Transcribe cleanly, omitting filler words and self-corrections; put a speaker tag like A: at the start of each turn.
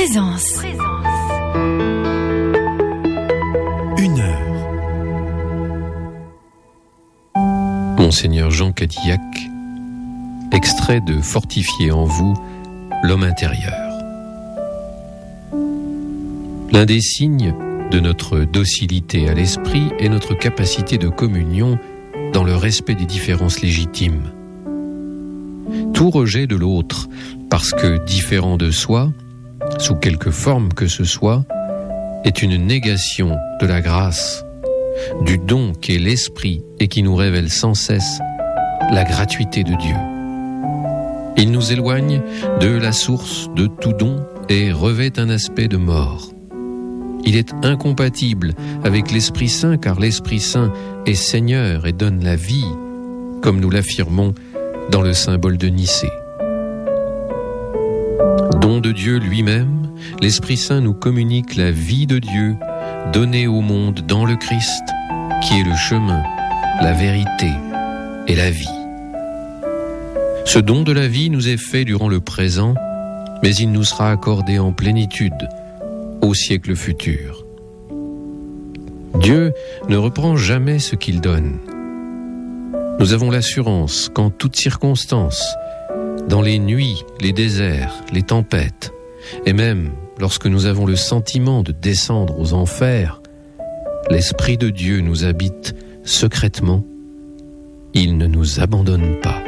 A: Présence.
B: Une heure.
C: Monseigneur Jean Cadillac, extrait de Fortifier en vous l'homme intérieur. L'un des signes de notre docilité à l'esprit est notre capacité de communion dans le respect des différences légitimes. Tout rejet de l'autre, parce que différent de soi, sous quelque forme que ce soit, est une négation de la grâce, du don qu'est l'esprit et qui nous révèle sans cesse la gratuité de Dieu. Il nous éloigne de la source de tout don et revêt un aspect de mort. Il est incompatible avec l'Esprit Saint, car l'Esprit Saint est Seigneur et donne la vie, comme nous l'affirmons dans le symbole de Nicée. Don de Dieu lui-même, l'Esprit Saint nous communique la vie de Dieu donnée au monde dans le Christ, qui est le chemin, la vérité et la vie. Ce don de la vie nous est fait durant le présent, mais il nous sera accordé en plénitude au siècle futur. Dieu ne reprend jamais ce qu'il donne. Nous avons l'assurance qu'en toutes circonstances, dans les nuits, les déserts, les tempêtes, et même lorsque nous avons le sentiment de descendre aux enfers, l'Esprit de Dieu nous habite secrètement. Il ne nous abandonne pas.